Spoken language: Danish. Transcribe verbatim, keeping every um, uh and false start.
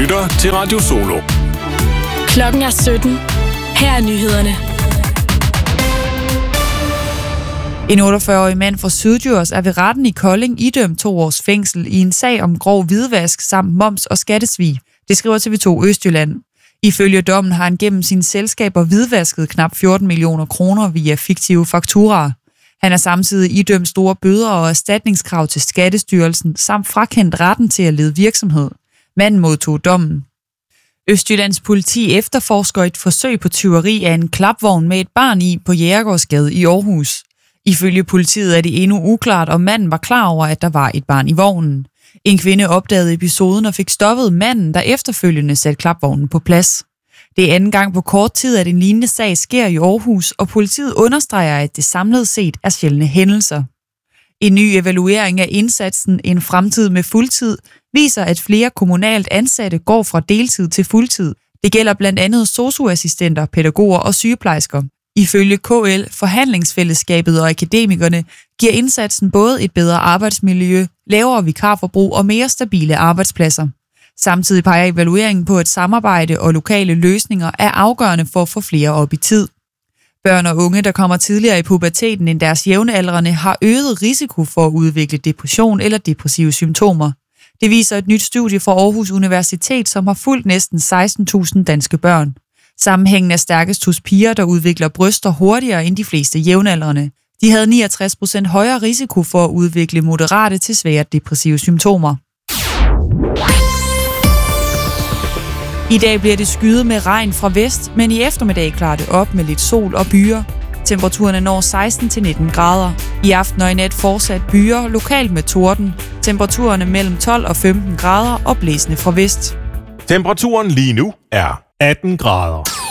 lytter til Radio Solo. Klokken er sytten. Her er nyhederne. En otteogfyrre-årig mand fra Syddjurs er ved retten i Kolding idømt to års fængsel i en sag om grov hvidvask samt moms og skattesvig. Det skriver T V to Østjylland. Ifølge dommen har han gennem sine selskaber hvidvasket knap fjorten millioner kroner via fiktive fakturaer. Han er samtidig idømt store bøder og erstatningskrav til Skattestyrelsen samt frakendt retten til at lede virksomhed. Manden modtog dommen. Østjyllands politi efterforsker et forsøg på tyveri af en klapvogn med et barn i på Jægergårdsgade i Aarhus. Ifølge politiet er det endnu uklart, om manden var klar over, at der var et barn i vognen. En kvinde opdagede episoden og fik stoppet manden, der efterfølgende satte klapvognen på plads. Det er anden gang på kort tid, at en lignende sag sker i Aarhus, og politiet understreger, at det samlet set er sjældne hændelser. En ny evaluering af indsatsen En fremtid med fuldtid viser, at flere kommunalt ansatte går fra deltid til fuldtid. Det gælder blandt andet sosu-assistenter, pædagoger og sygeplejersker. Ifølge K L, Forhandlingsfællesskabet og Akademikerne giver indsatsen både et bedre arbejdsmiljø, lavere vikarforbrug og mere stabile arbejdspladser. Samtidig peger evalueringen på, at samarbejde og lokale løsninger er afgørende for at få flere op i tid. Børn og unge, der kommer tidligere i puberteten end deres jævnaldrende, har øget risiko for at udvikle depression eller depressive symptomer. Det viser et nyt studie fra Aarhus Universitet, som har fulgt næsten seksten tusind danske børn. Sammenhængen er stærkest hos piger, der udvikler bryster hurtigere end de fleste jævnaldrende. De havde niogtres procent højere risiko for at udvikle moderate til svære depressive symptomer. I dag bliver det skyet med regn fra vest, men i eftermiddag klarer det op med lidt sol og byer. Temperaturerne når seksten til nitten grader. I aften og i nat fortsat byer, lokalt med torden. Temperaturerne mellem tolv og femten grader og blæsende fra vest. Temperaturen lige nu er atten grader.